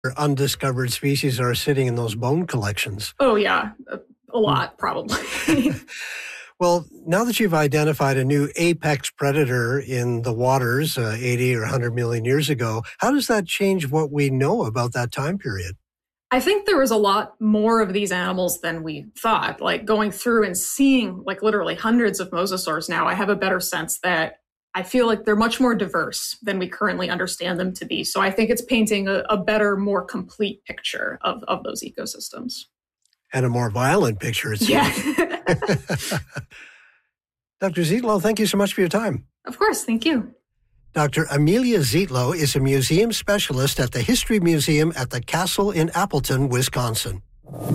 undiscovered species are sitting in those bone collections? Oh, yeah, a lot, probably. Well, now that you've identified a new apex predator in the waters 80 or 100 million years ago, how does that change what we know about that time period? I think there was a lot more of these animals than we thought. Like going through and seeing like literally hundreds of mosasaurs now, I have a better sense that I feel like they're much more diverse than we currently understand them to be. So I think it's painting a better, more complete picture of those ecosystems. And a more violent picture, it seems. Yeah. Dr. Zietlow, thank you so much for your time. Of course, thank you. Dr. Amelia Zietlow is a museum specialist at the History Museum at the Castle in Appleton, Wisconsin.